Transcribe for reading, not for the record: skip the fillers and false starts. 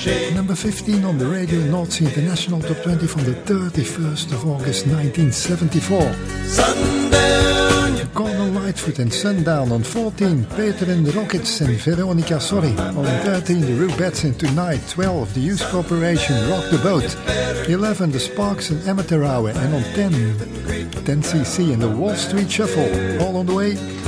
Number 15 on the Radio North Sea International Top 20 from the 31st of August 1974. Sundown. Gordon Lightfoot and Sundown on 14. Peter and the Rockets and Veronica Sorry. On 13, the Rubettes and Tonight. 12, the Youth Corporation, Rock the Boat. 11, the Sparks and Amateur Hour. And on 10, 10cc and the Wall Street Shuffle. All on the way.